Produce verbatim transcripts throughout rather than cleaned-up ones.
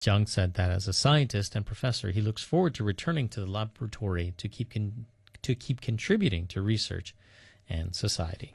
Jiang said that as a scientist and professor, he looks forward to returning to the laboratory to keep con- to keep contributing to research and society.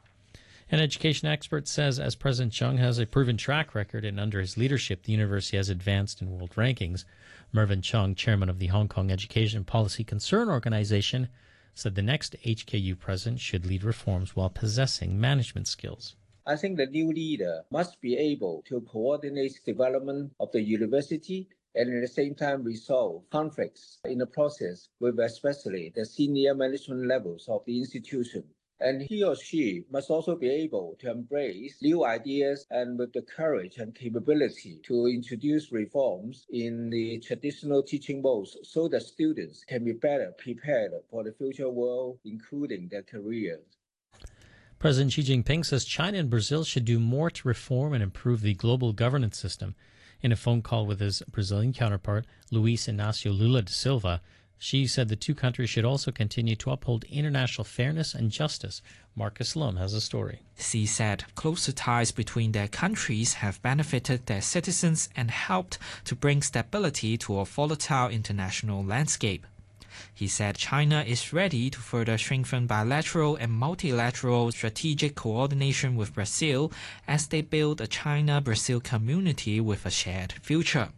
An education expert says as President Jiang has a proven track record and under his leadership, the university has advanced in world rankings. Mervyn Chung, chairman of the Hong Kong Education Policy Concern Organization, said the next H K U president should lead reforms while possessing management skills. I think the new leader must be able to coordinate development of the university and at the same time resolve conflicts in the process with especially the senior management levels of the institution. And he or she must also be able to embrace new ideas and with the courage and capability to introduce reforms in the traditional teaching modes so that students can be better prepared for the future world, including their careers. President Xi Jinping says China and Brazil should do more to reform and improve the global governance system. In a phone call with his Brazilian counterpart, Luiz Inácio Lula da Silva, Xi said the two countries should also continue to uphold international fairness and justice. Marcus Lum has a story. Xi said closer ties between their countries have benefited their citizens and helped to bring stability to a volatile international landscape. He said China is ready to further strengthen bilateral and multilateral strategic coordination with Brazil as they build a China-Brazil community with a shared future.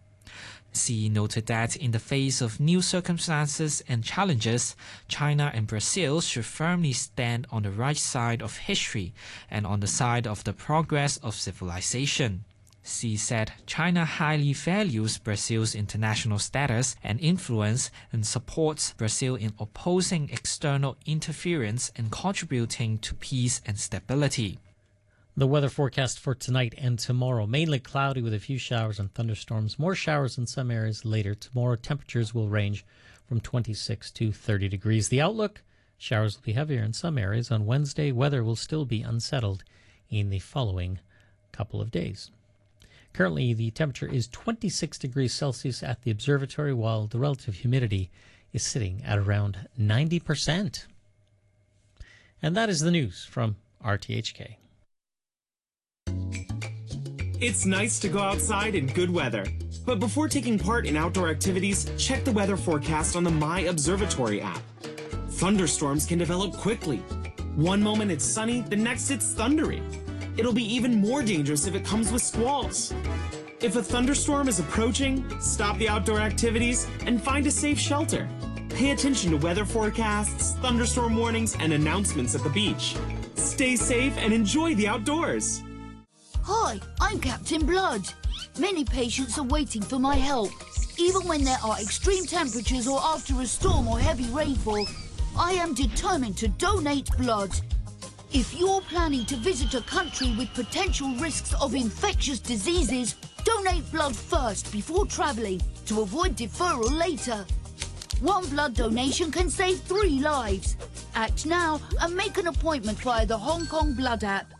Xi noted that in the face of new circumstances and challenges, China and Brazil should firmly stand on the right side of history and on the side of the progress of civilization. Xi said China highly values Brazil's international status and influence and supports Brazil in opposing external interference and contributing to peace and stability. The weather forecast for tonight and tomorrow, mainly cloudy with a few showers and thunderstorms. More showers in some areas later. Tomorrow, temperatures will range from twenty-six to thirty degrees. The outlook, showers will be heavier in some areas. On Wednesday, weather will still be unsettled in the following couple of days. Currently, the temperature is twenty-six degrees Celsius at the observatory, while the relative humidity is sitting at around ninety percent. And that is the news from R T H K. It's nice to go outside in good weather. But before taking part in outdoor activities, check the weather forecast on the My Observatory app. Thunderstorms can develop quickly. One moment it's sunny, the next it's thundery. It'll be even more dangerous if it comes with squalls. If a thunderstorm is approaching, stop the outdoor activities and find a safe shelter. Pay attention to weather forecasts, thunderstorm warnings, and announcements at the beach. Stay safe and enjoy the outdoors. Hi, I'm Captain Blood. Many patients are waiting for my help. Even when there are extreme temperatures or after a storm or heavy rainfall, I am determined to donate blood. If you're planning to visit a country with potential risks of infectious diseases, donate blood first before travelling to avoid deferral later. One blood donation can save three lives. Act now and make an appointment via the Hong Kong Blood app.